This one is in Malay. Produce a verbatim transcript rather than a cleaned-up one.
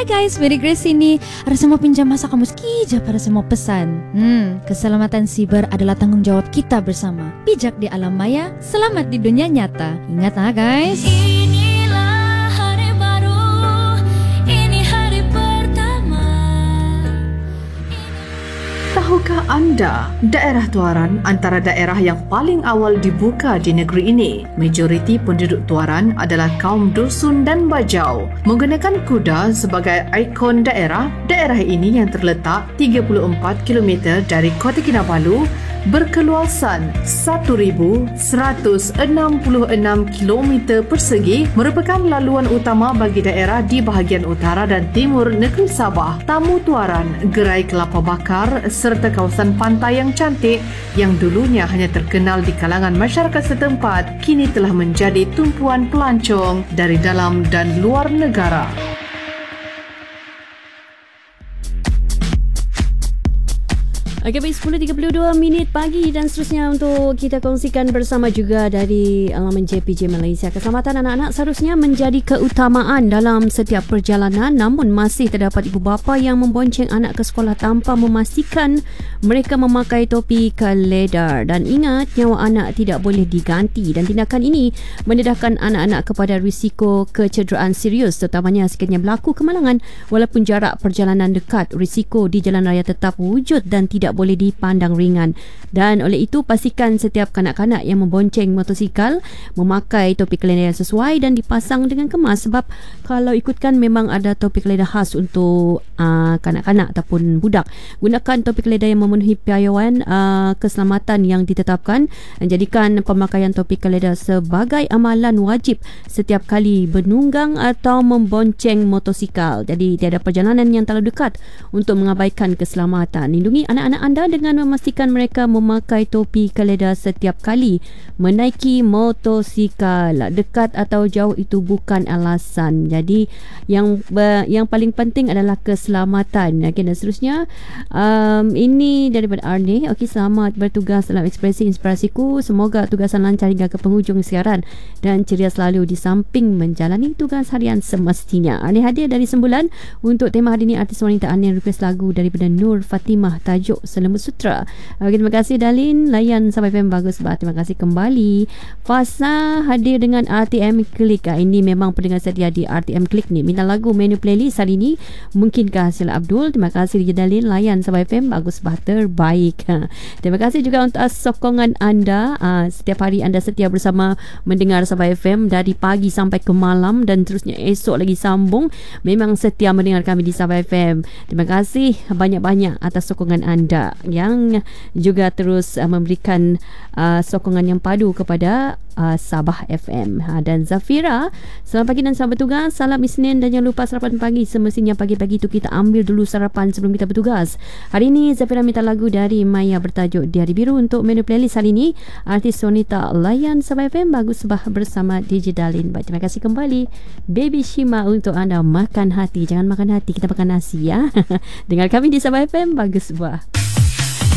Hai guys, Mary Grace ini. Ada semua pinjam masa kamu sekejap pada semua pesan. Hmm, keselamatan siber adalah tanggungjawab kita bersama. Bijak di alam maya, selamat di dunia nyata. Ingat ah guys. Inilah hari baru, ini hari pertama. Tahukah anda, daerah Tuaran antara daerah yang paling awal dibuka di negeri ini. Majoriti penduduk Tuaran adalah kaum Dusun dan Bajau. Menggunakan kuda sebagai ikon daerah, daerah ini yang terletak tiga puluh empat kilometer dari Kota Kinabalu berkeluasan seribu seratus enam puluh enam kilometer persegi merupakan laluan utama bagi daerah di bahagian utara dan timur negeri Sabah. Tamu Tuaran, gerai kelapa bakar serta kawasan pantai yang cantik yang dulunya hanya terkenal di kalangan masyarakat setempat kini telah menjadi tumpuan pelancong dari dalam dan luar negara. Okey, baik, sepuluh tiga puluh dua minit pagi dan seterusnya untuk kita kongsikan bersama juga dari alaman J P J Malaysia. Keselamatan anak-anak seharusnya menjadi keutamaan dalam setiap perjalanan, namun masih terdapat ibu bapa yang membonceng anak ke sekolah tanpa memastikan mereka memakai topi keledar. Dan ingat, nyawa anak tidak boleh diganti dan tindakan ini mendedahkan anak-anak kepada risiko kecederaan serius, terutamanya sekiranya berlaku kemalangan. Walaupun jarak perjalanan dekat, risiko di jalan raya tetap wujud dan tidak boleh dipandang ringan. Dan oleh itu, pastikan setiap kanak-kanak yang membonceng motosikal memakai topi keledar yang sesuai dan dipasang dengan kemas, sebab kalau ikutkan memang ada topi keledar khas untuk uh, kanak-kanak ataupun budak. Gunakan topi keledar yang memenuhi piawaian uh, keselamatan yang ditetapkan dan jadikan pemakaian topi keledar sebagai amalan wajib setiap kali menunggang atau membonceng motosikal. Jadi tiada perjalanan yang terlalu dekat untuk mengabaikan keselamatan. Lindungi anak-anak anda dengan memastikan mereka memakai topi keledar setiap kali menaiki motosikal. Dekat atau jauh itu bukan alasan. Jadi yang yang paling penting adalah keselamatan. Okey, dan seterusnya um, ini daripada Arne. Okey, selamat bertugas dalam ekspresi inspirasiku. Semoga tugasan lancar hingga ke penghujung siaran dan ceria selalu di samping menjalani tugas harian semestinya. Arne hadir dari Sembulan untuk tema hari ini. Artis wanita Arne request lagu daripada Nur Fatimah, tajuk Selembut Sutra. Okay, terima kasih Dalin, layan sampai F M bagus banget. Terima kasih kembali. Fasa hadir dengan R T M Klik. Ini memang pendengar setia di R T M Klik ni. Minta lagu menu playlist hari ini. Mungkinkah Sila Abdul? Terima kasih Dalin, layan sampai F M bagus banget, terbaik. Terima kasih juga untuk sokongan anda. Setiap hari anda setia bersama mendengar sampai F M dari pagi sampai ke malam dan terusnya esok lagi sambung. Memang setia mendengar kami di Sabah F M. Terima kasih banyak-banyak atas sokongan anda yang juga terus uh, memberikan uh, sokongan yang padu kepada uh, Sabah F M. Ha, dan Zafira, selamat pagi dan selamat bertugas. Salam Isnin dan jangan lupa sarapan pagi. Semestinya pagi-pagi itu kita ambil dulu sarapan sebelum kita bertugas. Hari ini Zafira minta lagu dari Maya bertajuk Di Hari Biru untuk menu playlist hari ini. Artis wanita layan Sabah F M bagus bah bersama D J Dalin. Baik, terima kasih kembali. Baby Shima untuk anda. Makan hati, jangan makan hati, kita makan nasi ya. Dengar kami di Sabah F M bagus bah.